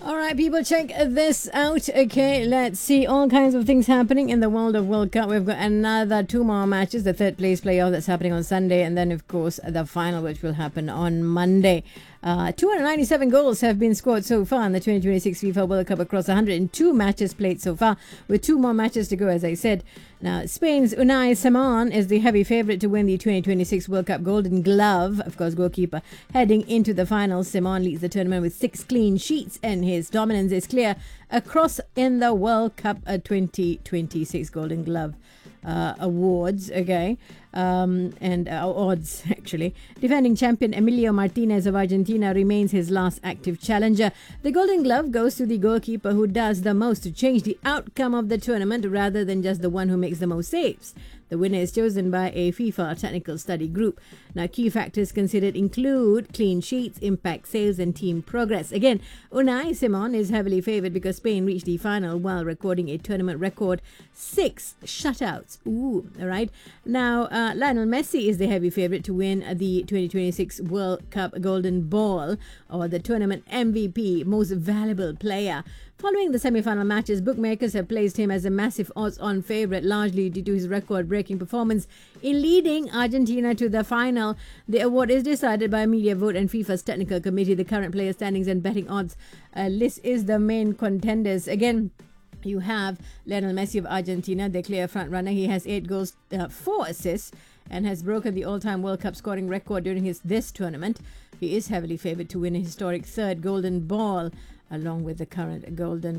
All right, people, check this out. Okay, let's see all kinds of things happening in the world of World Cup. We've got another two more matches, the third place playoff that's happening on Sunday, and then, of course, the final, which will happen on Monday. 297 goals have been scored so far in the 2026 FIFA World Cup across 102 matches played so far, with two more matches to go, as I said. Now, Spain's Unai Simon is the heavy favourite to win the 2026 World Cup Golden Glove, of course, goalkeeper. Heading into the final, Simon leads the tournament with 6 clean sheets, and his dominance is clear across in the World Cup 2026 Golden Glove awards, okay, and odds, actually. Defending champion Emilio Martinez of Argentina remains his last active challenger. The Golden Glove goes to the goalkeeper who does the most to change the outcome of the tournament rather than just the one who makes the most saves. The winner is chosen by a FIFA technical study group. Now, key factors considered include clean sheets, impact saves, and team progress. Again, Unai Simon is heavily favoured because Spain reached the final while recording a tournament record 6 shutouts. Ooh, all right. Now, Lionel Messi is the heavy favourite to win the 2026 World Cup Golden Ball, or the tournament MVP, most valuable player. Following the semi-final matches, bookmakers have placed him as a massive odds-on favourite, largely due to his record-breaking performance in leading Argentina to the final. The award is decided by a media vote and FIFA's technical committee. The current player standings and betting odds list is the main contenders. Again, you have Lionel Messi of Argentina, the clear front runner. He has 8 goals, 4 assists, and has broken the all-time World Cup scoring record during this tournament. He is heavily favoured to win a historic third Golden Ball, along with the current Golden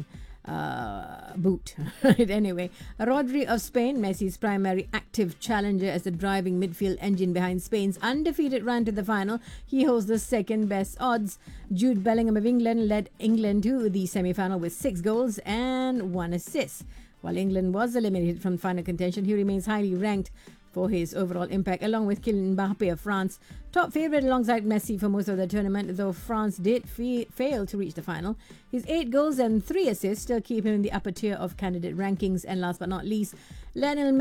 Boot. Right, anyway, Rodri of Spain, Messi's primary active challenger as the driving midfield engine behind Spain's undefeated run to the final. He holds the second best odds. Jude Bellingham of England led England to the semi-final with 6 goals and 1 assist. While England was eliminated from final contention, he remains highly ranked for his overall impact, along with Kylian Mbappe of France, top favourite alongside Messi for most of the tournament, though France did fail to reach the final. His 8 goals and 3 assists still keep him in the upper tier of candidate rankings. And last but not least, Lamine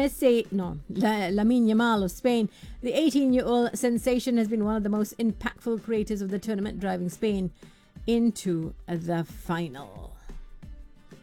Yamal of Spain. The 18-year-old sensation has been one of the most impactful creators of the tournament, driving Spain into the final.